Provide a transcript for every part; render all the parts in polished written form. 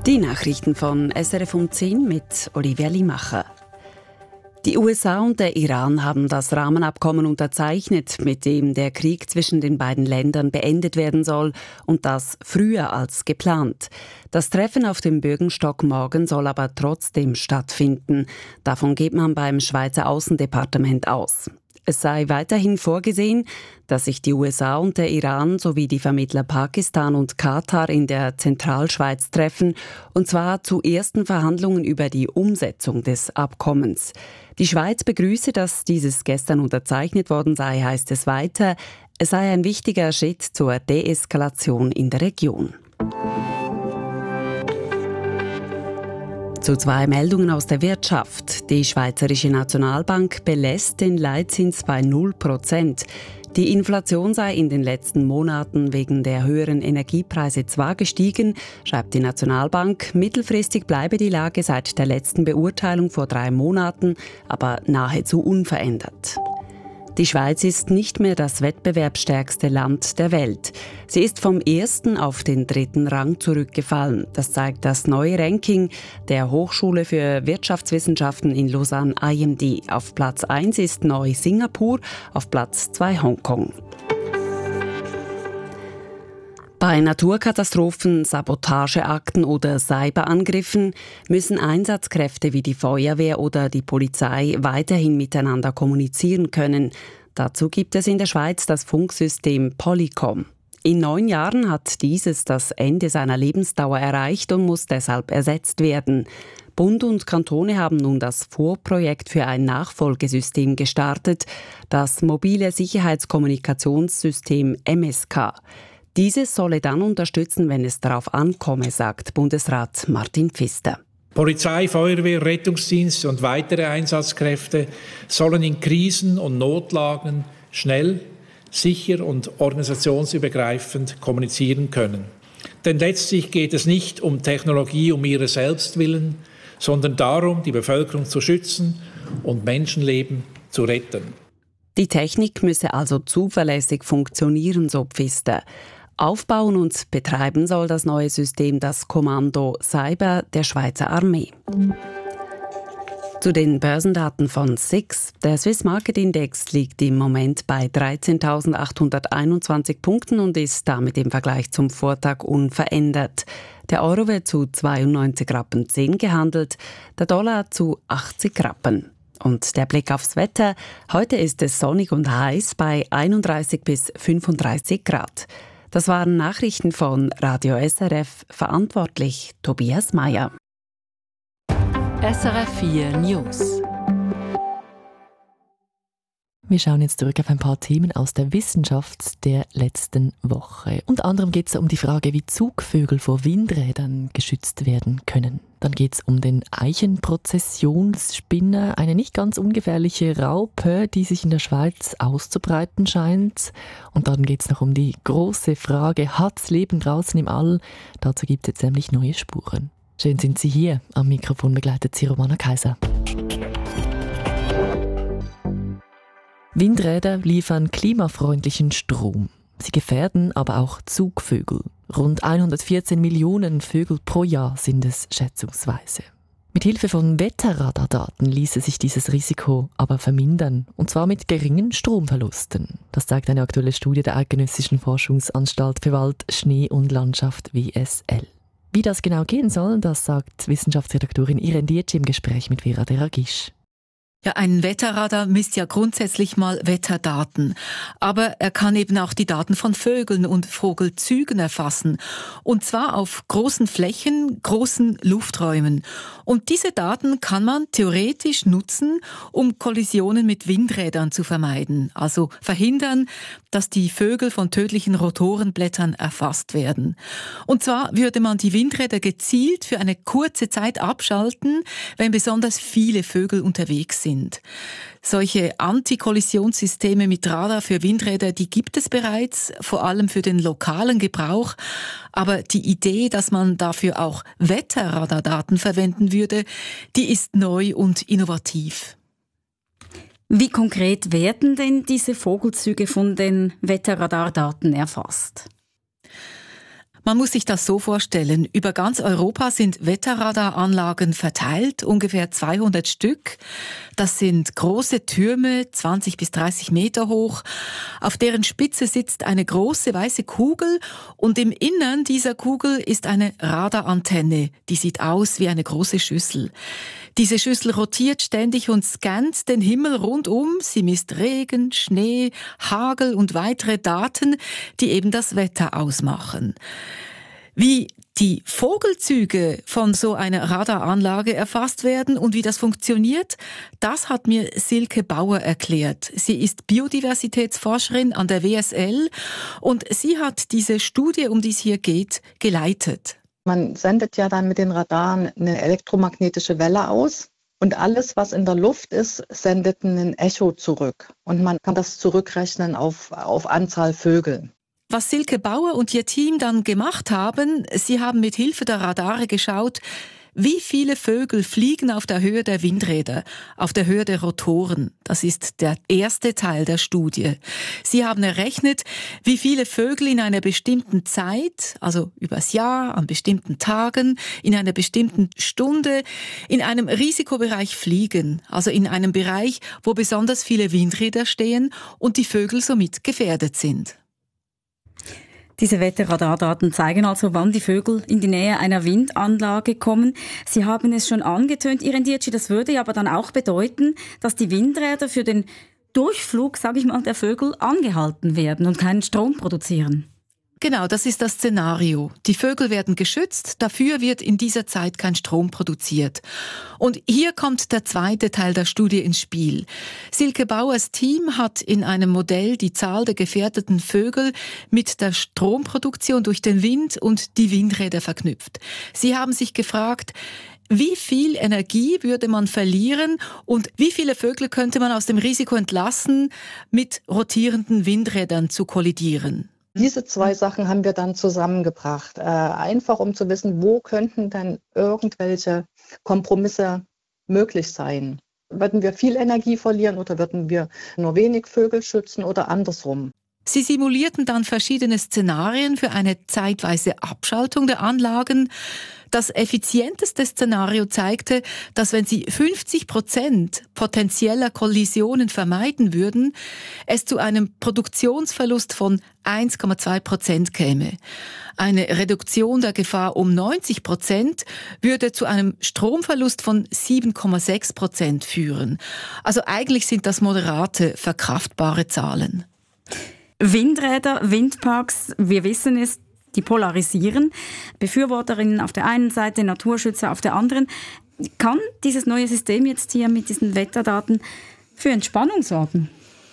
Die Nachrichten von SRF um 10 mit Olivia Limacher. Die USA und der Iran haben das Rahmenabkommen unterzeichnet, mit dem der Krieg zwischen den beiden Ländern beendet werden soll, und das früher als geplant. Das Treffen auf dem Bürgenstock morgen soll aber trotzdem stattfinden. Davon geht man beim Schweizer Außendepartement aus. Es sei weiterhin vorgesehen, dass sich die USA und der Iran sowie die Vermittler Pakistan und Katar in der Zentralschweiz treffen, und zwar zu ersten Verhandlungen über die Umsetzung des Abkommens. Die Schweiz begrüße, dass dieses gestern unterzeichnet worden sei, heißt es weiter. Es sei ein wichtiger Schritt zur Deeskalation in der Region. Zu zwei Meldungen aus der Wirtschaft. Die Schweizerische Nationalbank belässt den Leitzins bei 0%. Die Inflation sei in den letzten Monaten wegen der höheren Energiepreise zwar gestiegen, schreibt die Nationalbank, mittelfristig bleibe die Lage seit der letzten Beurteilung vor 3 Monaten aber nahezu unverändert. Die Schweiz ist nicht mehr das wettbewerbsstärkste Land der Welt. Sie ist vom 1. auf den 3. Rang zurückgefallen. Das zeigt das neue Ranking der Hochschule für Wirtschaftswissenschaften in Lausanne IMD. Auf Platz 1 ist neu Singapur, auf Platz 2 Hongkong. Bei Naturkatastrophen, Sabotageakten oder Cyberangriffen müssen Einsatzkräfte wie die Feuerwehr oder die Polizei weiterhin miteinander kommunizieren können. Dazu gibt es in der Schweiz das Funksystem Polycom. In 9 Jahren hat dieses das Ende seiner Lebensdauer erreicht und muss deshalb ersetzt werden. Bund und Kantone haben nun das Vorprojekt für ein Nachfolgesystem gestartet, das mobile Sicherheitskommunikationssystem MSK. Dieses solle dann unterstützen, wenn es darauf ankomme, sagt Bundesrat Martin Pfister. Polizei, Feuerwehr, Rettungsdienst und weitere Einsatzkräfte sollen in Krisen und Notlagen schnell, sicher und organisationsübergreifend kommunizieren können. Denn letztlich geht es nicht um Technologie um ihrer selbst willen, sondern darum, die Bevölkerung zu schützen und Menschenleben zu retten. Die Technik müsse also zuverlässig funktionieren, so Pfister. Aufbauen und betreiben soll das neue System das Kommando Cyber der Schweizer Armee. Zu den Börsendaten von SIX. Der Swiss Market Index liegt im Moment bei 13.821 Punkten und ist damit im Vergleich zum Vortag unverändert. Der Euro wird zu 92,10 Rappen gehandelt, der Dollar zu 80 Rappen. Und der Blick aufs Wetter. Heute ist es sonnig und heiß bei 31 bis 35 Grad. Das waren Nachrichten von Radio SRF, verantwortlich Tobias Meyer. SRF 4 News. Wir schauen jetzt zurück auf ein paar Themen aus der Wissenschaft der letzten Woche. Unter anderem geht es um die Frage, wie Zugvögel vor Windrädern geschützt werden können. Dann geht es um den Eichenprozessionsspinner, eine nicht ganz ungefährliche Raupe, die sich in der Schweiz auszubreiten scheint. Und dann geht es noch um die große Frage, hat's Leben draußen im All? Dazu gibt es jetzt nämlich neue Spuren. Schön sind Sie hier. Am Mikrofon begleitet Sie Romana Kaiser. Windräder liefern klimafreundlichen Strom. Sie gefährden aber auch Zugvögel. Rund 114 Millionen Vögel pro Jahr sind es schätzungsweise. Mit Hilfe von Wetterradardaten ließe sich dieses Risiko aber vermindern, und zwar mit geringen Stromverlusten. Das zeigt eine aktuelle Studie der Eidgenössischen Forschungsanstalt für Wald, Schnee und Landschaft WSL. Wie das genau gehen soll, das sagt Wissenschaftsredaktorin Irene Dietschi im Gespräch mit Vera Deragisch. Ja, ein Wetterradar misst ja grundsätzlich mal Wetterdaten. Aber er kann eben auch die Daten von Vögeln und Vogelzügen erfassen. Und zwar auf großen Flächen, großen Lufträumen. Und diese Daten kann man theoretisch nutzen, um Kollisionen mit Windrädern zu vermeiden. Also verhindern, dass die Vögel von tödlichen Rotorenblättern erfasst werden. Und zwar würde man die Windräder gezielt für eine kurze Zeit abschalten, wenn besonders viele Vögel unterwegs sind. Solche Antikollisionssysteme mit Radar für Windräder, die gibt es bereits, vor allem für den lokalen Gebrauch. Aber die Idee, dass man dafür auch Wetterradardaten verwenden würde, die ist neu und innovativ. Wie konkret werden denn diese Vogelzüge von den Wetterradardaten erfasst? Man muss sich das so vorstellen. Über ganz Europa sind Wetterradaranlagen verteilt, ungefähr 200 Stück. Das sind große Türme, 20 bis 30 Meter hoch. Auf deren Spitze sitzt eine große weiße Kugel und im Innern dieser Kugel ist eine Radarantenne. Die sieht aus wie eine große Schüssel. Diese Schüssel rotiert ständig und scannt den Himmel rundum. Sie misst Regen, Schnee, Hagel und weitere Daten, die eben das Wetter ausmachen. Wie die Vogelzüge von so einer Radaranlage erfasst werden und wie das funktioniert, das hat mir Silke Bauer erklärt. Sie ist Biodiversitätsforscherin an der WSL und sie hat diese Studie, um die es hier geht, geleitet. Man sendet ja dann mit den Radaren eine elektromagnetische Welle aus und alles, was in der Luft ist, sendet ein Echo zurück. Und man kann das zurückrechnen auf Anzahl Vögel. Was Silke Bauer und ihr Team dann gemacht haben, sie haben mit Hilfe der Radare geschaut, wie viele Vögel fliegen auf der Höhe der Windräder, auf der Höhe der Rotoren. Das ist der erste Teil der Studie. Sie haben errechnet, wie viele Vögel in einer bestimmten Zeit, also übers Jahr, an bestimmten Tagen, in einer bestimmten Stunde, in einem Risikobereich fliegen, also in einem Bereich, wo besonders viele Windräder stehen und die Vögel somit gefährdet sind. Diese Wetterradardaten zeigen also, wann die Vögel in die Nähe einer Windanlage kommen. Sie haben es schon angetönt, Irene Dietschi, das würde aber dann auch bedeuten, dass die Windräder für den Durchflug, sage ich mal, der Vögel angehalten werden und keinen Strom produzieren. Genau, das ist das Szenario. Die Vögel werden geschützt, dafür wird in dieser Zeit kein Strom produziert. Und hier kommt der zweite Teil der Studie ins Spiel. Silke Bauers Team hat in einem Modell die Zahl der gefährdeten Vögel mit der Stromproduktion durch den Wind und die Windräder verknüpft. Sie haben sich gefragt, wie viel Energie würde man verlieren und wie viele Vögel könnte man aus dem Risiko entlassen, mit rotierenden Windrädern zu kollidieren? Diese zwei Sachen haben wir dann zusammengebracht, einfach um zu wissen, wo könnten dann irgendwelche Kompromisse möglich sein. Würden wir viel Energie verlieren oder würden wir nur wenig Vögel schützen oder andersrum? Sie simulierten dann verschiedene Szenarien für eine zeitweise Abschaltung der Anlagen. Das effizienteste Szenario zeigte, dass wenn sie 50% potenzieller Kollisionen vermeiden würden, es zu einem Produktionsverlust von 1,2% käme. Eine Reduktion der Gefahr um 90% würde zu einem Stromverlust von 7,6% führen. Also eigentlich sind das moderate, verkraftbare Zahlen. Windräder, Windparks, wir wissen es, die polarisieren. Befürworterinnen auf der einen Seite, Naturschützer auf der anderen. Kann dieses neue System jetzt hier mit diesen Wetterdaten für Entspannung sorgen?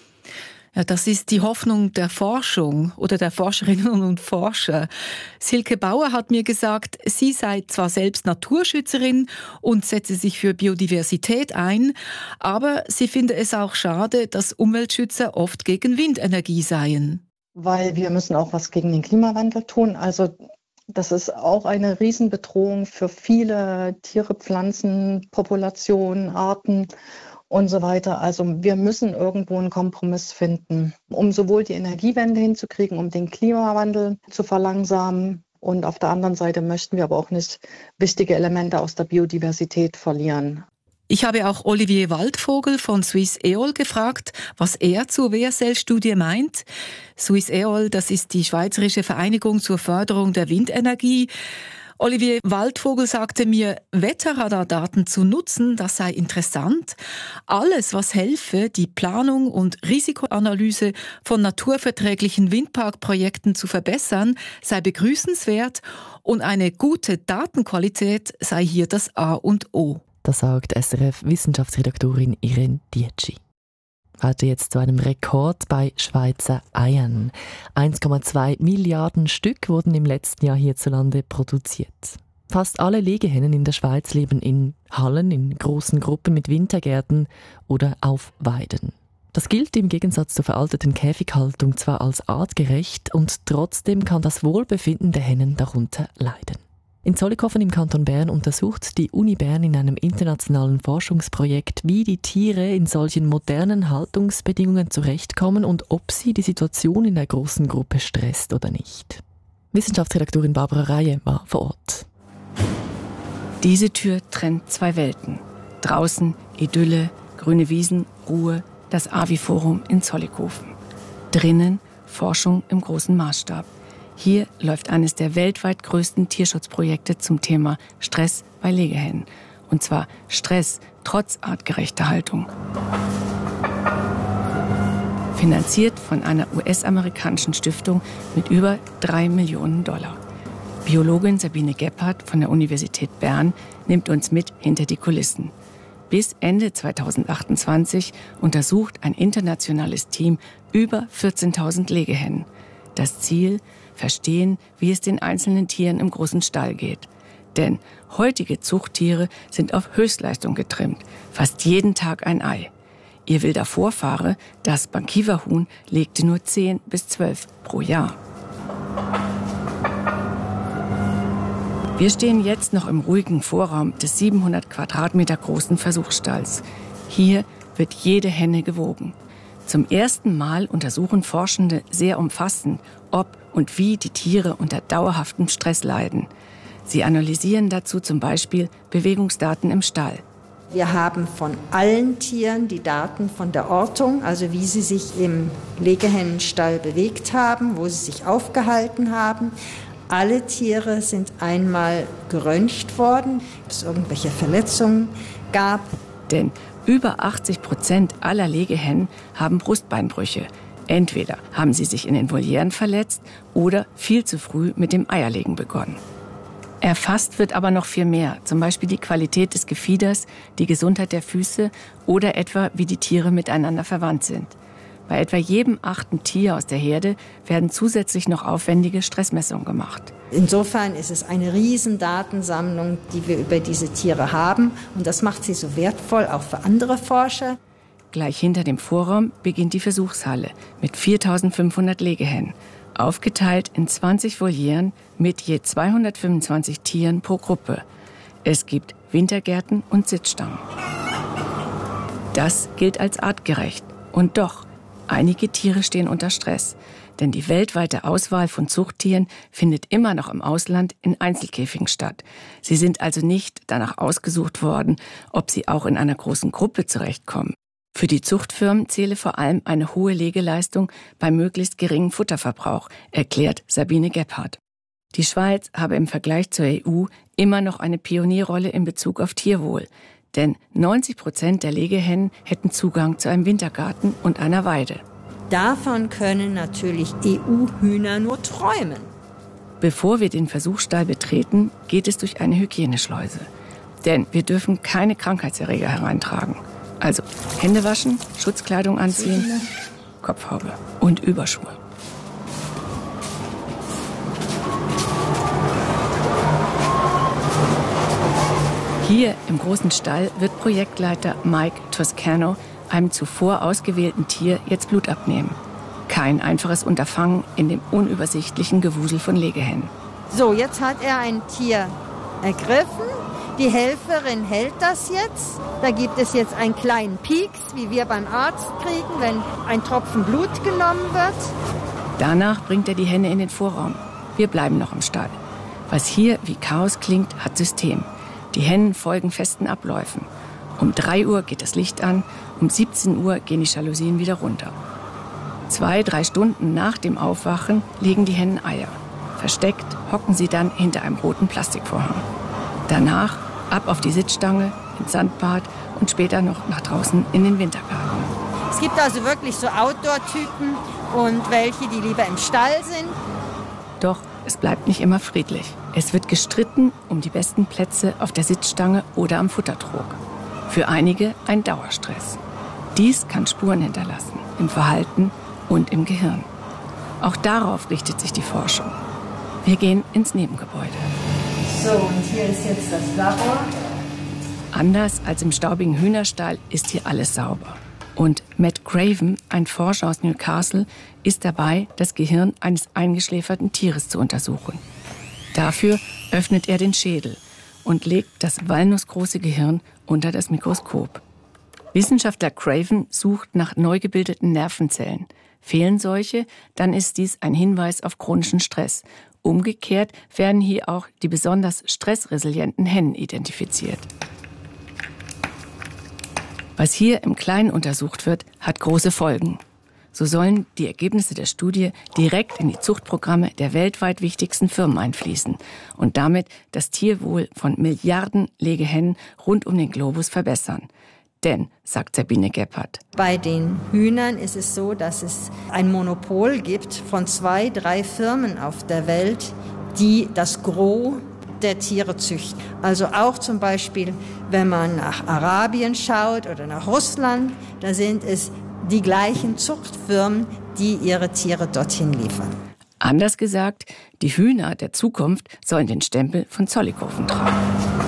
Ja, das ist die Hoffnung der Forschung oder der Forscherinnen und Forscher. Silke Bauer hat mir gesagt, sie sei zwar selbst Naturschützerin und setze sich für Biodiversität ein, aber sie finde es auch schade, dass Umweltschützer oft gegen Windenergie seien. Weil wir müssen auch was gegen den Klimawandel tun. Also das ist auch eine Riesenbedrohung für viele Tiere, Pflanzen, Populationen, Arten und so weiter. Also wir müssen irgendwo einen Kompromiss finden, um sowohl die Energiewende hinzukriegen, um den Klimawandel zu verlangsamen. Und auf der anderen Seite möchten wir aber auch nicht wichtige Elemente aus der Biodiversität verlieren. Ich habe auch Olivier Waldvogel von Swiss Eol gefragt, was er zur WSL-Studie meint. Swiss Eol, das ist die Schweizerische Vereinigung zur Förderung der Windenergie. Olivier Waldvogel sagte mir, Wetterradardaten zu nutzen, das sei interessant. Alles, was helfe, die Planung und Risikoanalyse von naturverträglichen Windparkprojekten zu verbessern, sei begrüßenswert und eine gute Datenqualität sei hier das A und O. Das sagt SRF-Wissenschaftsredaktorin Irene Dietschi. Weiter jetzt zu einem Rekord bei Schweizer Eiern. 1,2 Milliarden Stück wurden im letzten Jahr hierzulande produziert. Fast alle Legehennen in der Schweiz leben in Hallen, in großen Gruppen mit Wintergärten oder auf Weiden. Das gilt im Gegensatz zur veralteten Käfighaltung zwar als artgerecht und trotzdem kann das Wohlbefinden der Hennen darunter leiden. In Zollikofen im Kanton Bern untersucht die Uni Bern in einem internationalen Forschungsprojekt, wie die Tiere in solchen modernen Haltungsbedingungen zurechtkommen und ob sie die Situation in der großen Gruppe stresst oder nicht. Wissenschaftsredaktorin Barbara Reihe war vor Ort. Diese Tür trennt zwei Welten. Draußen Idylle, grüne Wiesen, Ruhe, das AVI-Forum in Zollikofen. Drinnen Forschung im großen Maßstab. Hier läuft eines der weltweit größten Tierschutzprojekte zum Thema Stress bei Legehennen. Und zwar Stress trotz artgerechter Haltung. Finanziert von einer US-amerikanischen Stiftung mit über $3 Millionen. Biologin Sabine Gebhardt von der Universität Bern nimmt uns mit hinter die Kulissen. Bis Ende 2028 untersucht ein internationales Team über 14.000 Legehennen. Das Ziel: verstehen, wie es den einzelnen Tieren im großen Stall geht. Denn heutige Zuchttiere sind auf Höchstleistung getrimmt, fast jeden Tag ein Ei. Ihr wilder Vorfahre, das Bankiva-Huhn, legte nur 10 bis 12 pro Jahr. Wir stehen jetzt noch im ruhigen Vorraum des 700 Quadratmeter großen Versuchsstalls. Hier wird jede Henne gewogen. Zum ersten Mal untersuchen Forschende sehr umfassend, ob und wie die Tiere unter dauerhaftem Stress leiden. Sie analysieren dazu zum Beispiel Bewegungsdaten im Stall. Wir haben von allen Tieren die Daten von der Ortung, also wie sie sich im Legehennenstall bewegt haben, wo sie sich aufgehalten haben. Alle Tiere sind einmal geröntgt worden, ob es irgendwelche Verletzungen gab. Denn über 80% aller Legehennen haben Brustbeinbrüche. Entweder haben sie sich in den Volieren verletzt oder viel zu früh mit dem Eierlegen begonnen. Erfasst wird aber noch viel mehr, zum Beispiel die Qualität des Gefieders, die Gesundheit der Füße oder etwa, wie die Tiere miteinander verwandt sind. Bei etwa jedem 8. Tier aus der Herde werden zusätzlich noch aufwendige Stressmessungen gemacht. Insofern ist es eine Riesendatensammlung, die wir über diese Tiere haben. Und das macht sie so wertvoll, auch für andere Forscher. Gleich hinter dem Vorraum beginnt die Versuchshalle mit 4.500 Legehennen, aufgeteilt in 20 Volieren mit je 225 Tieren pro Gruppe. Es gibt Wintergärten und Sitzstangen. Das gilt als artgerecht. Und doch, einige Tiere stehen unter Stress. Denn die weltweite Auswahl von Zuchttieren findet immer noch im Ausland in Einzelkäfigen statt. Sie sind also nicht danach ausgesucht worden, ob sie auch in einer großen Gruppe zurechtkommen. Für die Zuchtfirmen zähle vor allem eine hohe Legeleistung bei möglichst geringem Futterverbrauch, erklärt Sabine Gebhardt. Die Schweiz habe im Vergleich zur EU immer noch eine Pionierrolle in Bezug auf Tierwohl. Denn 90% der Legehennen hätten Zugang zu einem Wintergarten und einer Weide. Davon können natürlich EU-Hühner nur träumen. Bevor wir den Versuchsstall betreten, geht es durch eine Hygieneschleuse. Denn wir dürfen keine Krankheitserreger hereintragen. Also Hände waschen, Schutzkleidung anziehen, Kopfhaube und Überschuhe. Hier im großen Stall wird Projektleiter Mike Toscano einem zuvor ausgewählten Tier jetzt Blut abnehmen. Kein einfaches Unterfangen in dem unübersichtlichen Gewusel von Legehennen. So, jetzt hat er ein Tier ergriffen. Die Helferin hält das jetzt. Da gibt es jetzt einen kleinen Pieks, wie wir beim Arzt kriegen, wenn ein Tropfen Blut genommen wird. Danach bringt er die Henne in den Vorraum. Wir bleiben noch im Stall. Was hier wie Chaos klingt, hat System. Die Hennen folgen festen Abläufen. Um 3 Uhr geht das Licht an, um 17 Uhr gehen die Jalousien wieder runter. 2-3 Stunden nach dem Aufwachen legen die Hennen Eier. Versteckt hocken sie dann hinter einem roten Plastikvorhang. Danach ab auf die Sitzstange, ins Sandbad und später noch nach draußen in den Wintergarten. Es gibt also wirklich so Outdoor-Typen und welche, die lieber im Stall sind. Doch es bleibt nicht immer friedlich. Es wird gestritten um die besten Plätze auf der Sitzstange oder am Futtertrog. Für einige ein Dauerstress. Dies kann Spuren hinterlassen, im Verhalten und im Gehirn. Auch darauf richtet sich die Forschung. Wir gehen ins Nebengebäude. So, und hier ist jetzt das Labor. Anders als im staubigen Hühnerstall ist hier alles sauber. Und Matt Craven, ein Forscher aus Newcastle, ist dabei, das Gehirn eines eingeschläferten Tieres zu untersuchen. Dafür öffnet er den Schädel und legt das walnussgroße Gehirn unter das Mikroskop. Wissenschaftler Craven sucht nach neu gebildeten Nervenzellen. Fehlen solche, dann ist dies ein Hinweis auf chronischen Stress Umgekehrt werden hier auch die besonders stressresilienten Hennen identifiziert. Was hier im Kleinen untersucht wird, hat große Folgen. So sollen die Ergebnisse der Studie direkt in die Zuchtprogramme der weltweit wichtigsten Firmen einfließen und damit das Tierwohl von Milliarden Legehennen rund um den Globus verbessern. Denn, sagt Sabine Gebhardt, bei den Hühnern ist es so, dass es ein Monopol gibt von 2, 3 Firmen auf der Welt, die das Gros der Tiere züchten. Also auch zum Beispiel, wenn man nach Arabien schaut oder nach Russland, da sind es die gleichen Zuchtfirmen, die ihre Tiere dorthin liefern. Anders gesagt, die Hühner der Zukunft sollen den Stempel von Zollikofen tragen.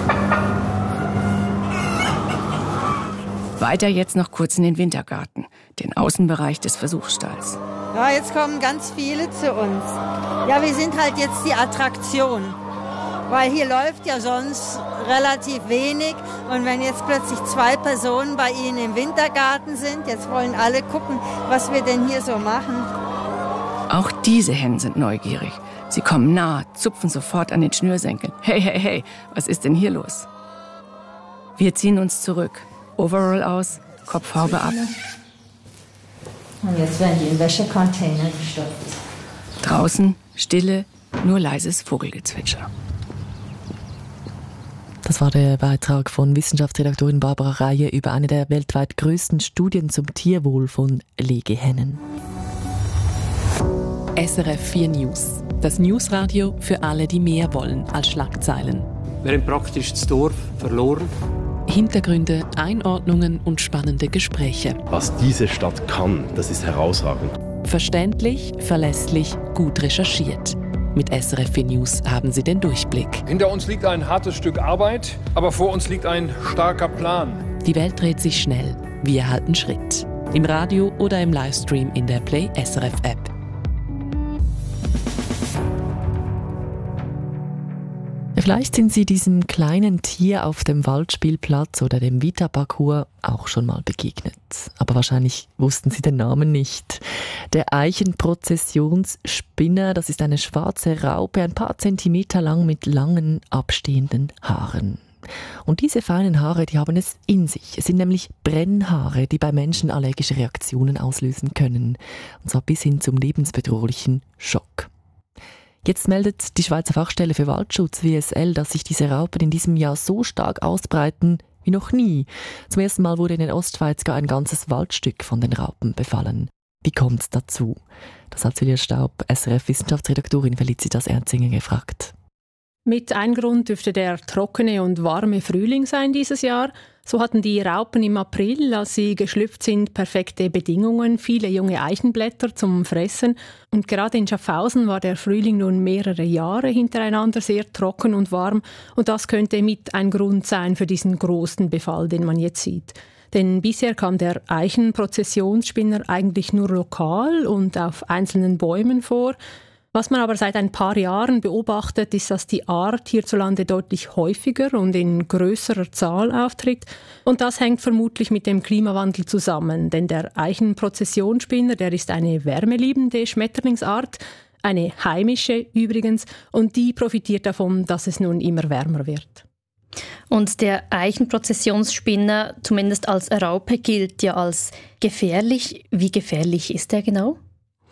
Weiter jetzt noch kurz in den Wintergarten, den Außenbereich des Versuchsstalls. Ja, jetzt kommen ganz viele zu uns. Ja, wir sind halt jetzt die Attraktion, weil hier läuft ja sonst relativ wenig. Und wenn jetzt plötzlich 2 Personen bei Ihnen im Wintergarten sind, jetzt wollen alle gucken, was wir denn hier so machen. Auch diese Hennen sind neugierig. Sie kommen nah, zupfen sofort an den Schnürsenkeln. Hey, hey, hey, was ist denn hier los? Wir ziehen uns zurück. Overall aus, Kopfhaube ab. Und jetzt werden die in Wäschecontainer gestopft. Draußen Stille, nur leises Vogelgezwitscher. Das war der Beitrag von Wissenschaftsredaktorin Barbara Reihe über eine der weltweit größten Studien zum Tierwohl von Legehennen. SRF 4 News. Das Newsradio für alle, die mehr wollen als Schlagzeilen. Wir haben praktisch das Dorf verloren. Hintergründe, Einordnungen und spannende Gespräche. Was diese Stadt kann, das ist herausragend. Verständlich, verlässlich, gut recherchiert. Mit SRF 4 News haben Sie den Durchblick. Hinter uns liegt ein hartes Stück Arbeit, aber vor uns liegt ein starker Plan. Die Welt dreht sich schnell. Wir halten Schritt. Im Radio oder im Livestream in der Play SRF App. Vielleicht sind Sie diesem kleinen Tier auf dem Waldspielplatz oder dem Vita-Parcours auch schon mal begegnet. Aber wahrscheinlich wussten Sie den Namen nicht. Der Eichenprozessionsspinner, das ist eine schwarze Raupe, ein paar Zentimeter lang mit langen, abstehenden Haaren. Und diese feinen Haare, die haben es in sich. Es sind nämlich Brennhaare, die bei Menschen allergische Reaktionen auslösen können. Und zwar bis hin zum lebensbedrohlichen Schock. Jetzt meldet die Schweizer Fachstelle für Waldschutz WSL, dass sich diese Raupen in diesem Jahr so stark ausbreiten wie noch nie. Zum ersten Mal wurde in der Ostschweiz gar ein ganzes Waldstück von den Raupen befallen. Wie kommt es dazu? Das hat Silja Staub, SRF-Wissenschaftsredaktorin Felicitas Ernzinger, gefragt. Mit ein Grund dürfte der trockene und warme Frühling sein dieses Jahr. So hatten die Raupen im April, als sie geschlüpft sind, perfekte Bedingungen, viele junge Eichenblätter zum Fressen. Und gerade in Schaffhausen war der Frühling nun mehrere Jahre hintereinander sehr trocken und warm. Und das könnte mit ein Grund sein für diesen großen Befall, den man jetzt sieht. Denn bisher kam der Eichenprozessionsspinner eigentlich nur lokal und auf einzelnen Bäumen vor. Was man aber seit ein paar Jahren beobachtet, ist, dass die Art hierzulande deutlich häufiger und in größerer Zahl auftritt. Und das hängt vermutlich mit dem Klimawandel zusammen. Denn der Eichenprozessionsspinner, der ist eine wärmeliebende Schmetterlingsart, eine heimische übrigens, und die profitiert davon, dass es nun immer wärmer wird. Und der Eichenprozessionsspinner, zumindest als Raupe, gilt ja als gefährlich. Wie gefährlich ist der genau?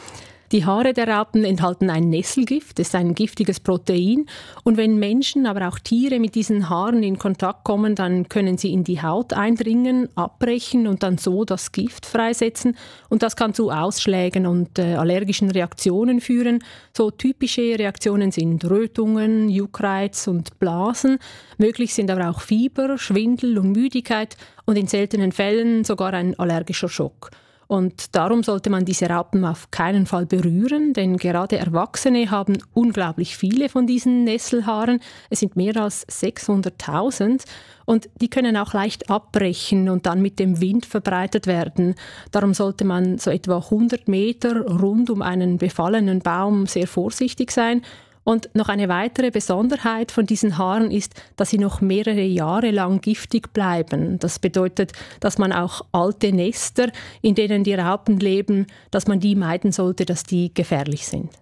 Die Haare der Raupen enthalten ein Nesselgift, das ist ein giftiges Protein. Und wenn Menschen, aber auch Tiere mit diesen Haaren in Kontakt kommen, dann können sie in die Haut eindringen, abbrechen und dann so das Gift freisetzen. Und das kann zu Ausschlägen und allergischen Reaktionen führen. So typische Reaktionen sind Rötungen, Juckreiz und Blasen. Möglich sind aber auch Fieber, Schwindel und Müdigkeit und in seltenen Fällen sogar ein allergischer Schock. Und darum sollte man diese Raupen auf keinen Fall berühren, denn gerade Erwachsene haben unglaublich viele von diesen Nesselhaaren. Es sind mehr als 600.000 und die können auch leicht abbrechen und dann mit dem Wind verbreitet werden. Darum sollte man so etwa 100 Meter rund um einen befallenen Baum sehr vorsichtig sein. Und noch eine weitere Besonderheit von diesen Haaren ist, dass sie noch mehrere Jahre lang giftig bleiben. Das bedeutet, dass man auch alte Nester, in denen die Raupen leben, dass man die meiden sollte, dass die gefährlich sind.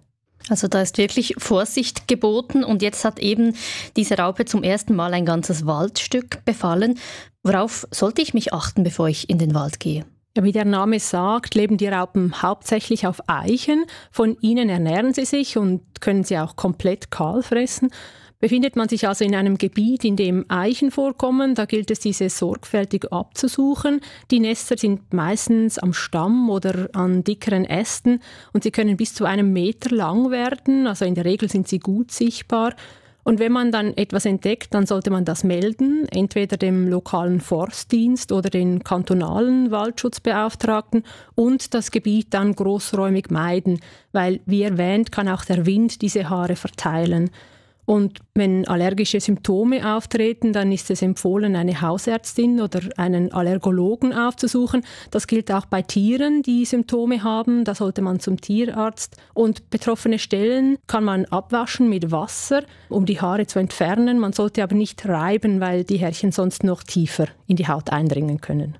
Also da ist wirklich Vorsicht geboten und jetzt hat eben diese Raupe zum ersten Mal ein ganzes Waldstück befallen. Worauf sollte ich mich achten, bevor ich in den Wald gehe? Ja, wie der Name sagt, leben die Raupen hauptsächlich auf Eichen. Von ihnen ernähren sie sich und können sie auch komplett kahl fressen. Befindet man sich also in einem Gebiet, in dem Eichen vorkommen, da gilt es, diese sorgfältig abzusuchen. Die Nester sind meistens am Stamm oder an dickeren Ästen und sie können bis zu 1 Meter lang werden, also in der Regel sind sie gut sichtbar. Und wenn man dann etwas entdeckt, dann sollte man das melden, entweder dem lokalen Forstdienst oder den kantonalen Waldschutzbeauftragten und das Gebiet dann großräumig meiden, weil, wie erwähnt, kann auch der Wind diese Haare verteilen. Und wenn allergische Symptome auftreten, dann ist es empfohlen, eine Hausärztin oder einen Allergologen aufzusuchen. Das gilt auch bei Tieren, die Symptome haben. Da sollte man zum Tierarzt. Und betroffene Stellen kann man abwaschen mit Wasser, um die Haare zu entfernen. Man sollte aber nicht reiben, weil die Härchen sonst noch tiefer in die Haut eindringen können.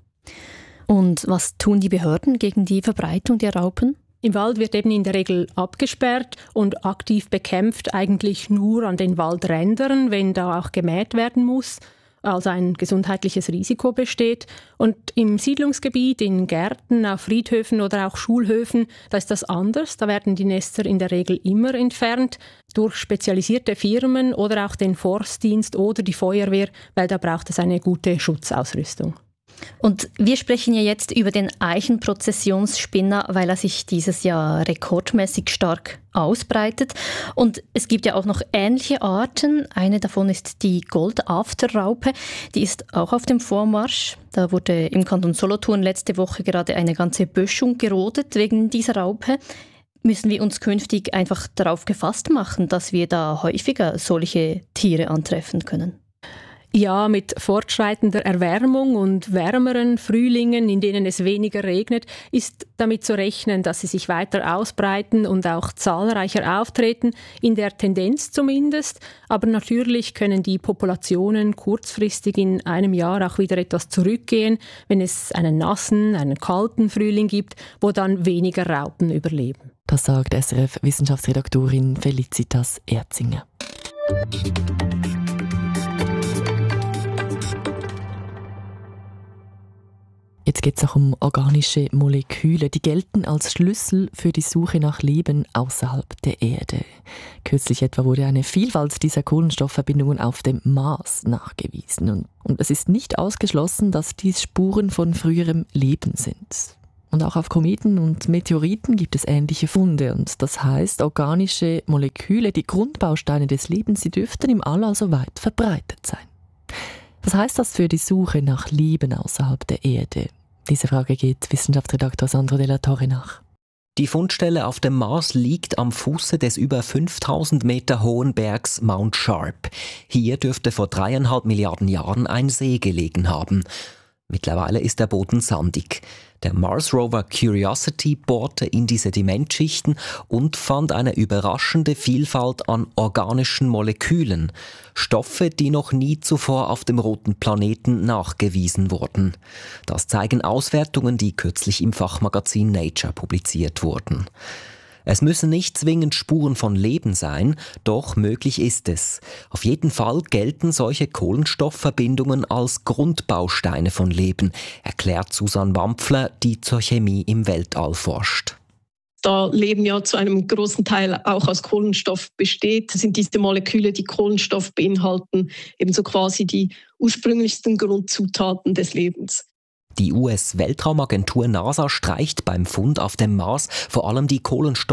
Und was tun die Behörden gegen die Verbreitung der Raupen? Im Wald wird eben in der Regel abgesperrt und aktiv bekämpft eigentlich nur an den Waldrändern, wenn da auch gemäht werden muss, also ein gesundheitliches Risiko besteht. Und im Siedlungsgebiet, in Gärten, auf Friedhöfen oder auch Schulhöfen, da ist das anders. Da werden die Nester in der Regel immer entfernt durch spezialisierte Firmen oder auch den Forstdienst oder die Feuerwehr, weil da braucht es eine gute Schutzausrüstung. Und wir sprechen ja jetzt über den Eichenprozessionsspinner, weil er sich dieses Jahr rekordmäßig stark ausbreitet. Und es gibt ja auch noch ähnliche Arten. Eine davon ist die Goldafterraupe. Die ist auch auf dem Vormarsch. Da wurde im Kanton Solothurn letzte Woche gerade eine ganze Böschung gerodet wegen dieser Raupe. Müssen wir uns künftig einfach darauf gefasst machen, dass wir da häufiger solche Tiere antreffen können? Ja, mit fortschreitender Erwärmung und wärmeren Frühlingen, in denen es weniger regnet, ist damit zu rechnen, dass sie sich weiter ausbreiten und auch zahlreicher auftreten, in der Tendenz zumindest. Aber natürlich können die Populationen kurzfristig in einem Jahr auch wieder etwas zurückgehen, wenn es einen nassen, einen kalten Frühling gibt, wo dann weniger Raupen überleben. Das sagt SRF-Wissenschaftsredaktorin Felicitas Erzinger. Jetzt geht es auch um organische Moleküle. Die gelten als Schlüssel für die Suche nach Leben außerhalb der Erde. Kürzlich etwa wurde eine Vielfalt dieser Kohlenstoffverbindungen auf dem Mars nachgewiesen. Und es ist nicht ausgeschlossen, dass dies Spuren von früherem Leben sind. Und auch auf Kometen und Meteoriten gibt es ähnliche Funde. Und das heißt, organische Moleküle, die Grundbausteine des Lebens, sie dürften im All also weit verbreitet sein. Was heißt das für die Suche nach Leben außerhalb der Erde? Diese Frage geht Wissenschaftsredaktor Sandro Della Torre nach. Die Fundstelle auf dem Mars liegt am Fuße des über 5000 Meter hohen Bergs Mount Sharp. Hier dürfte vor 3,5 Milliarden Jahren ein See gelegen haben. Mittlerweile ist der Boden sandig. Der Mars Rover Curiosity bohrte in die Sedimentschichten und fand eine überraschende Vielfalt an organischen Molekülen. Stoffe, die noch nie zuvor auf dem roten Planeten nachgewiesen wurden. Das zeigen Auswertungen, die kürzlich im Fachmagazin Nature publiziert wurden. Es müssen nicht zwingend Spuren von Leben sein, doch möglich ist es. Auf jeden Fall gelten solche Kohlenstoffverbindungen als Grundbausteine von Leben, erklärt Susanne Wampfler, die zur Chemie im Weltall forscht. Da Leben ja zu einem großen Teil auch aus Kohlenstoff besteht, sind diese Moleküle, die Kohlenstoff beinhalten, ebenso quasi die ursprünglichsten Grundzutaten des Lebens. Die US-Weltraumagentur NASA streicht beim Fund auf dem Mars vor allem die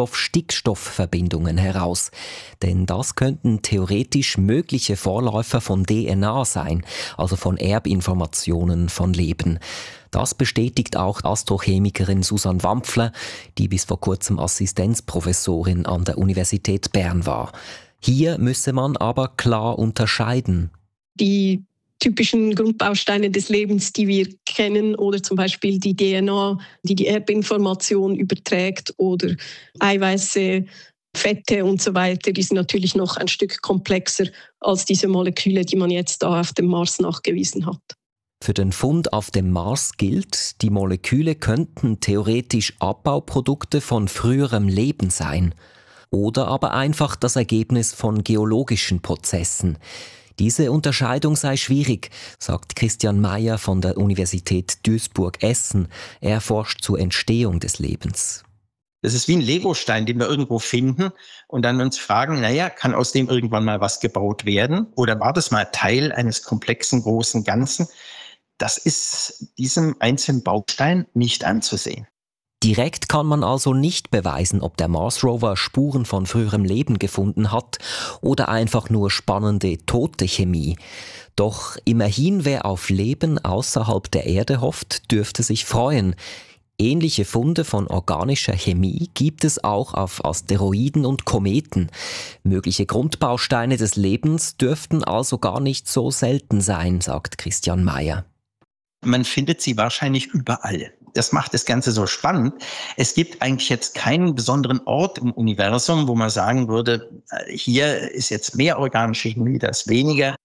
Kohlenstoff-Stickstoff-Verbindungen heraus. Denn das könnten theoretisch mögliche Vorläufer von DNA sein, also von Erbinformationen von Leben. Das bestätigt auch Astrochemikerin Susanne Wampfler, die bis vor kurzem Assistenzprofessorin an der Universität Bern war. Hier müsse man aber klar unterscheiden. Die typischen Grundbausteine des Lebens, die wir kennen, oder zum Beispiel die DNA, die die Erbinformation überträgt, oder Eiweiße, Fette und so weiter, die sind natürlich noch ein Stück komplexer als diese Moleküle, die man jetzt da auf dem Mars nachgewiesen hat. Für den Fund auf dem Mars gilt, die Moleküle könnten theoretisch Abbauprodukte von früherem Leben sein. oder aber einfach das Ergebnis von geologischen Prozessen. Diese Unterscheidung sei schwierig, sagt Christian Mayer von der Universität Duisburg-Essen. Er forscht zur Entstehung des Lebens. Das ist wie ein Legostein, den wir irgendwo finden und dann uns fragen, kann aus dem irgendwann mal was gebaut werden? Oder war das mal Teil eines komplexen, großen Ganzen? Das ist diesem einzelnen Baustein nicht anzusehen. Direkt kann man also nicht beweisen, ob der Mars-Rover Spuren von früherem Leben gefunden hat oder einfach nur spannende tote Chemie. Doch immerhin, wer auf Leben außerhalb der Erde hofft, dürfte sich freuen. Ähnliche Funde von organischer Chemie gibt es auch auf Asteroiden und Kometen. Mögliche Grundbausteine des Lebens dürften also gar nicht so selten sein, sagt Christian Mayer. Man findet sie wahrscheinlich überall. Das macht das Ganze so spannend. Es gibt eigentlich jetzt keinen besonderen Ort im Universum, wo man sagen würde, hier ist jetzt mehr organische Chemie, da ist weniger.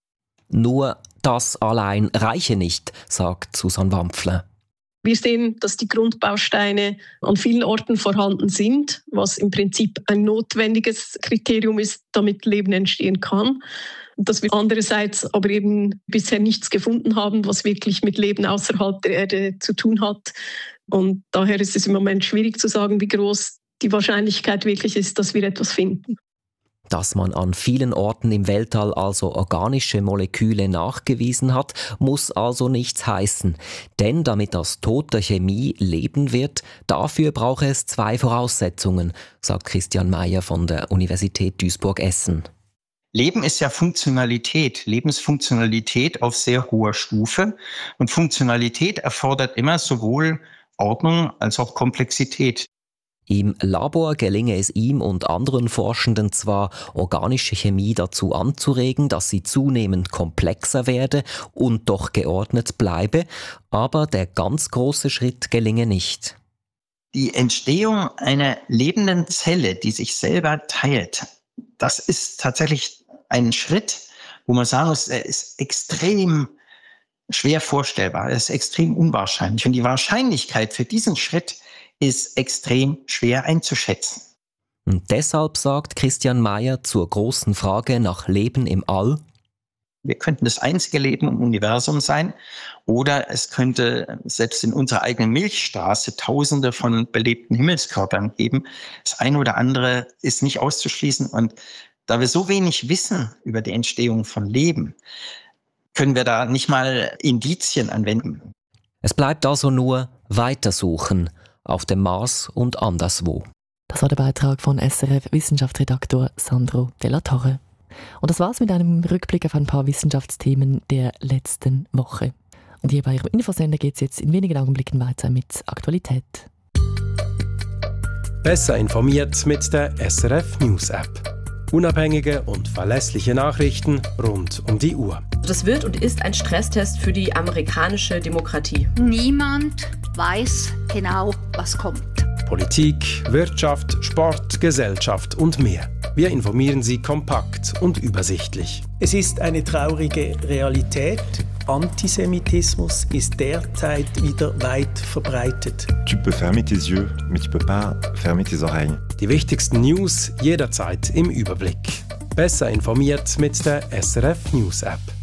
Nur das allein reiche nicht, sagt Susanne Wampfler. Wir sehen, dass die Grundbausteine an vielen Orten vorhanden sind, was im Prinzip ein notwendiges Kriterium ist, damit Leben entstehen kann. Dass wir andererseits aber eben bisher nichts gefunden haben, was wirklich mit Leben außerhalb der Erde zu tun hat. Und daher ist es im Moment schwierig zu sagen, wie groß die Wahrscheinlichkeit wirklich ist, dass wir etwas finden. Dass man an vielen Orten im Weltall also organische Moleküle nachgewiesen hat, muss also nichts heißen. Denn damit aus toter Chemie Leben wird, dafür braucht es 2 Voraussetzungen, sagt Christian Mayer von der Universität Duisburg-Essen. Leben ist ja Funktionalität, Lebensfunktionalität auf sehr hoher Stufe. Und Funktionalität erfordert immer sowohl Ordnung als auch Komplexität. Im Labor gelinge es ihm und anderen Forschenden zwar, organische Chemie dazu anzuregen, dass sie zunehmend komplexer werde und doch geordnet bleibe, aber der ganz große Schritt gelinge nicht. Die Entstehung einer lebenden Zelle, die sich selber teilt, das ist tatsächlich ein Schritt, wo man sagen muss, er ist extrem schwer vorstellbar, er ist extrem unwahrscheinlich. Und die Wahrscheinlichkeit für diesen Schritt ist extrem schwer einzuschätzen. Und deshalb sagt Christian Mayer zur großen Frage nach Leben im All: Wir könnten das einzige Leben im Universum sein oder es könnte selbst in unserer eigenen Milchstraße Tausende von belebten Himmelskörpern geben. Das eine oder andere ist nicht auszuschließen und da wir so wenig wissen über die Entstehung von Leben, können wir da nicht mal Indizien anwenden. Es bleibt also nur weitersuchen auf dem Mars und anderswo. Das war der Beitrag von SRF-Wissenschaftsredaktor Sandro Della Torre. Und das war's mit einem Rückblick auf ein paar Wissenschaftsthemen der letzten Woche. Und hier bei Ihrem Infosender geht's jetzt in wenigen Augenblicken weiter mit Aktualität. Besser informiert mit der SRF News App. Unabhängige und verlässliche Nachrichten rund um die Uhr. Das wird und ist ein Stresstest für die amerikanische Demokratie. Niemand weiß genau, was kommt. Politik, Wirtschaft, Sport, Gesellschaft und mehr. Wir informieren Sie kompakt und übersichtlich. Es ist eine traurige Realität. Antisemitismus ist derzeit wieder weit verbreitet. Tu peux fermer tes yeux, mais tu peux pas fermer tes oreilles. Die wichtigsten News jederzeit im Überblick. Besser informiert mit der SRF News App.